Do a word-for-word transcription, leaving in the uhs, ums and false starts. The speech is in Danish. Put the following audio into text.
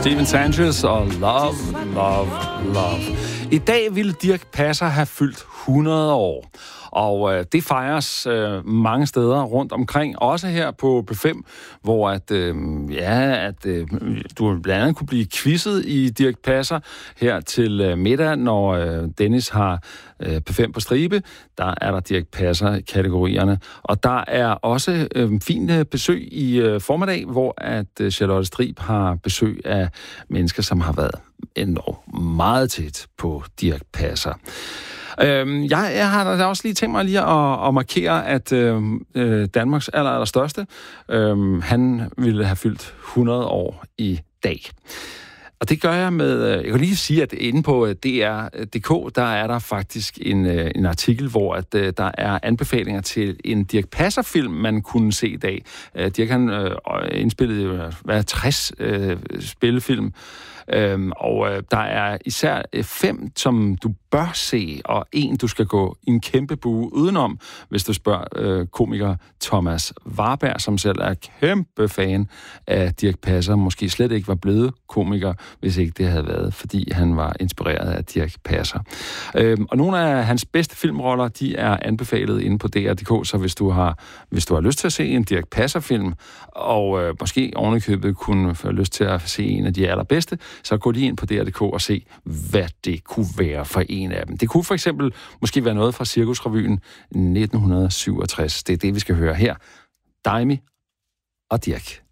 Steven Sanchez og Love, Love, Love. I dag ville Dirch Passer have fyldt hundrede år. Og øh, det fejres øh, mange steder rundt omkring, også her på P fem, hvor at, øh, ja, at øh, du blandt andet kunne blive quizzet i Dirch Passer her til øh, middag, når øh, Dennis har øh, P fem på stribe. Der er der Dirch Passer-kategorierne. Og der er også øh, fint øh, besøg i øh, formiddag, hvor at øh, Charlotte Strib har besøg af mennesker, som har været enormt meget tæt på Dirch Passer. Øhm, jeg, jeg har da også lige tænkt mig lige at, at markere, at øh, Danmarks aller, aller største, øh, han ville have fyldt hundrede år i dag. Og det gør jeg med, jeg kan lige sige, at inde på D R punktum D K, der er der faktisk en, en artikel, hvor at, der er anbefalinger til en Dirch Passer-film, man kunne se i dag. Dirch han øh, indspillede hvad, tres øh, spillefilm, Øhm, og øh, der er især øh, fem, som du bør se, og en, du skal gå i en kæmpe bue udenom, hvis du spørger øh, komiker Thomas Warberg, som selv er kæmpe fan af Dirch Passer, måske slet ikke var blevet komiker, hvis ikke det havde været, fordi han var inspireret af Dirch Passer. Øhm, og nogle af hans bedste filmroller, de er anbefalet inde på D R punktum D K, så hvis du har, hvis du har lyst til at se en Dirch Passer-film, og øh, måske ovenikøbet kunne få lyst til at se en af de allerbedste, så gå lige ind på D R punktum D K og se, hvad det kunne være for en af dem. Det kunne for eksempel måske være noget fra Cirkusrevyen nitten syvogtres. Det er det, vi skal høre her. Daimi og Dirch.